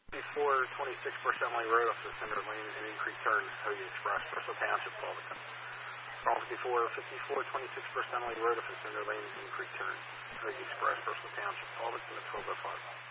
Before 26% Emily Road off the Cinder Lane and in Creek Turn, Hoagie Express, Bristol Township, Fulton. Calls before 54, 26% Emily Road off the Cinder Lane and in Creek Turn, Hoagie Express, Bristol Township, Fulton at 12:05.